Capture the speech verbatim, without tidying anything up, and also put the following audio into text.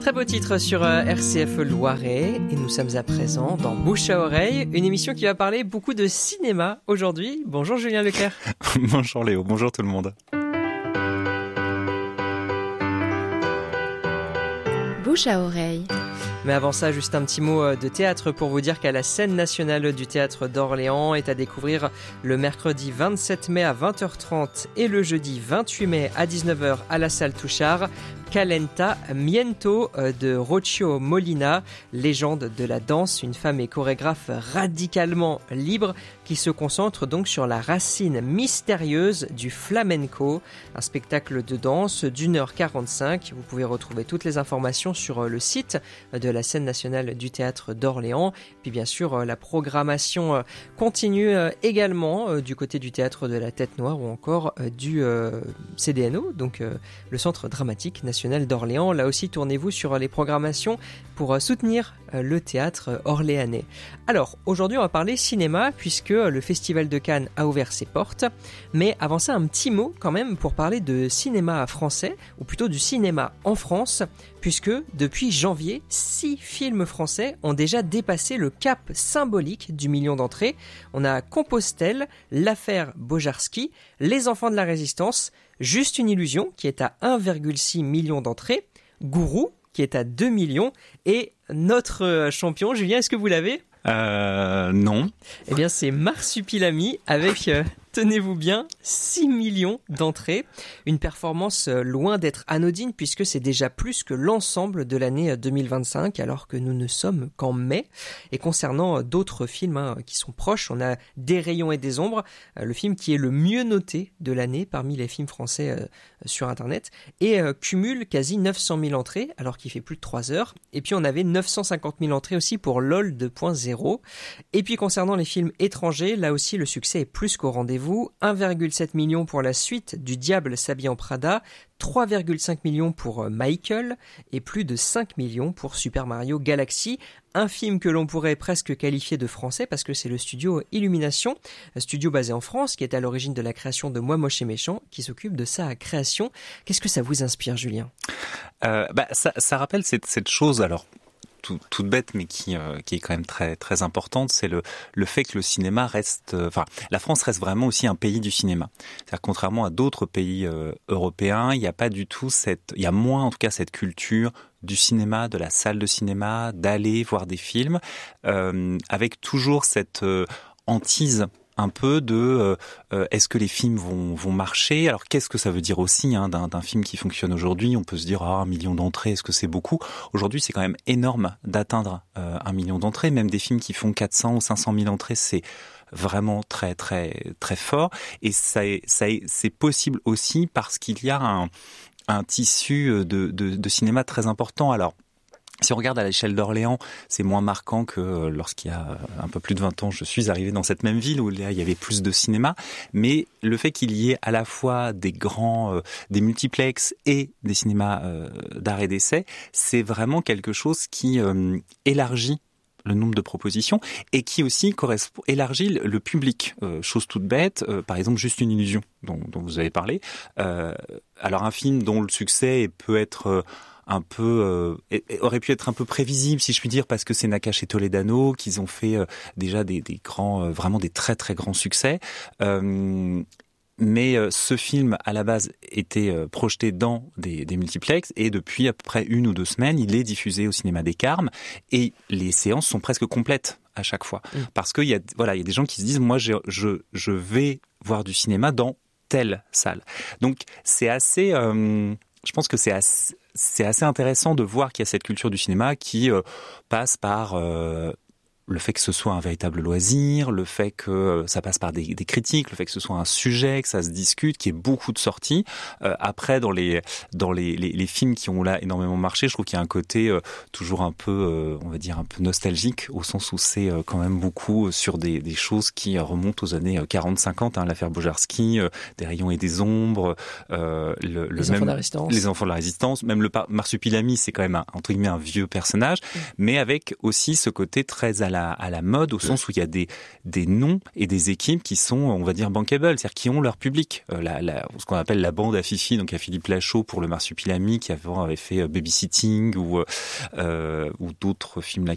Très beau titre sur R C F Loiret et nous sommes à présent dans Bouche à oreille, une émission qui va parler beaucoup de cinéma aujourd'hui. Bonjour Julien Leclerc. Bonjour Léo, bonjour tout le monde. Bouche à oreille. Mais avant ça, juste un petit mot de théâtre pour vous dire qu'à la scène nationale du théâtre d'Orléans est à découvrir le mercredi vingt-sept mai à vingt heures trente et le jeudi vingt-huit mai à dix-neuf heures à la salle Touchard. Calenta Miento de Rocio Molina, légende de la danse, une femme et chorégraphe radicalement libre qui se concentre donc sur la racine mystérieuse du flamenco, un spectacle de danse d'une heure quarante-cinq. Vous pouvez retrouver toutes les informations sur le site de la scène nationale du théâtre d'Orléans. Puis bien sûr, la programmation continue également du côté du théâtre de la Tête Noire ou encore du C D N O, donc le Centre dramatique national d'Orléans. Là aussi, tournez-vous sur les programmations pour soutenir le théâtre orléanais. Alors, aujourd'hui, on va parler cinéma puisque le Festival de Cannes a ouvert ses portes. Mais avant ça, un petit mot quand même pour parler de cinéma français, ou plutôt du cinéma en France, puisque depuis janvier, six films français ont déjà dépassé le cap symbolique du million d'entrées. On a Compostelle, L'affaire Bojarski, Les enfants de la résistance, Juste une illusion qui est à un virgule six million d'entrées, Gourou qui est à deux millions et notre champion, Julien, est-ce que vous l'avez ? Euh, non. Eh bien, c'est Marsupilami avec, euh, tenez-vous bien, six millions d'entrées. Une performance euh, loin d'être anodine puisque c'est déjà plus que l'ensemble de l'année deux mille vingt-cinq alors que nous ne sommes qu'en mai. Et concernant euh, d'autres films hein, qui sont proches, on a Des rayons et des ombres, euh, le film qui est le mieux noté de l'année parmi les films français euh, sur Internet et euh, cumule quasi neuf cent mille entrées alors qu'il fait plus de trois heures. Et puis on avait neuf cent cinquante mille entrées aussi pour LOL deux point zéro. Et puis concernant les films étrangers, là aussi le succès est plus qu'au rendez-vous. un virgule sept million pour la suite du Diable s'habille en Prada, trois virgule cinq millions pour Michael et plus de cinq millions pour Super Mario Galaxy. Un film que l'on pourrait presque qualifier de français parce que c'est le studio Illumination, un studio basé en France qui est à l'origine de la création de Moi Moche et Méchant, qui s'occupe de sa création. Qu'est-ce que ça vous inspire, Julien ? euh, bah, ça, ça rappelle cette, cette chose, alors tout, toute bête, mais qui, euh, qui est quand même très, très importante, c'est le, le fait que le cinéma reste, euh, enfin, la France reste vraiment aussi un pays du cinéma. C'est-à-dire, contrairement à d'autres pays euh, européens, il n'y a pas du tout cette, il y a moins en tout cas cette culture du cinéma, de la salle de cinéma, d'aller voir des films, euh, avec toujours cette euh, hantise un peu de euh, est-ce que les films vont vont marcher ? Alors qu'est-ce que ça veut dire aussi hein, d'un, d'un film qui fonctionne aujourd'hui ? On peut se dire ah un million d'entrées, est-ce que c'est beaucoup ? Aujourd'hui, c'est quand même énorme d'atteindre euh, un million d'entrées. Même des films qui font quatre cents ou cinq cent mille entrées, c'est vraiment très très très fort. Et ça, ça c'est possible aussi parce qu'il y a un un tissu de de, de cinéma très important. Alors si on regarde à l'échelle d'Orléans, c'est moins marquant que lorsqu'il y a un peu plus de vingt ans, je suis arrivé dans cette même ville où là, il y avait plus de cinéma. Mais le fait qu'il y ait à la fois des grands, euh, des multiplexes et des cinémas euh, d'art et d'essai, c'est vraiment quelque chose qui euh, élargit le nombre de propositions et qui aussi correspond, élargit le public. Euh, chose toute bête, euh, par exemple, Juste une illusion dont, dont vous avez parlé. Euh, alors un film dont le succès peut être... Euh, un peu euh, aurait pu être un peu prévisible si je puis dire parce que c'est Nakache et Toledano qu'ils ont fait euh, déjà des, des grands euh, vraiment des très très grands succès euh, mais euh, ce film à la base était euh, projeté dans des, des multiplexes et depuis à peu près une ou deux semaines il est diffusé au cinéma des Carmes et les séances sont presque complètes à chaque fois mmh. parce qu'il y a voilà il y a des gens qui se disent moi je je je vais voir du cinéma dans telle salle donc c'est assez euh, je pense que c'est assez c'est assez intéressant de voir qu'il y a cette culture du cinéma qui euh, passe par euh, le fait que ce soit un véritable loisir, le fait que ça passe par des, des critiques, le fait que ce soit un sujet, que ça se discute, qu'il y ait beaucoup de sorties. Euh, après, dans les dans les, les, les films qui ont là énormément marché, je trouve qu'il y a un côté euh, toujours un peu, euh, on va dire, un peu nostalgique, au sens où c'est euh, quand même beaucoup sur des, des choses qui remontent aux années quarante cinquante, hein, l'affaire Bojarski, euh, Des rayons et des ombres, euh, le, le les même, enfants de la résistance. Les enfants de la résistance, même le Marsupilami, c'est quand même un, entre guillemets un vieux personnage, mmh. mais avec aussi ce côté très à la, à la mode au sens où il y a des, des noms et des équipes qui sont, on va dire, bankable, c'est-à-dire qui ont leur public. Euh, la, la, ce qu'on appelle la bande à Fifi, donc à Philippe Lachaud pour le Marsupilami, qui avant avait fait Babysitting ou, euh, ou d'autres films là